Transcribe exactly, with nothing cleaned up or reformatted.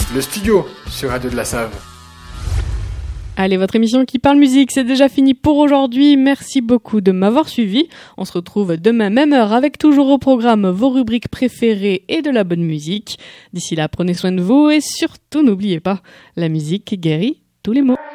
Le studio sur Radio de la Save. Allez, votre émission qui parle musique, c'est déjà fini pour aujourd'hui. Merci beaucoup de m'avoir suivi. On se retrouve demain même heure avec toujours au programme vos rubriques préférées et de la bonne musique. D'ici là, prenez soin de vous et surtout n'oubliez pas, la musique guérit tous les maux.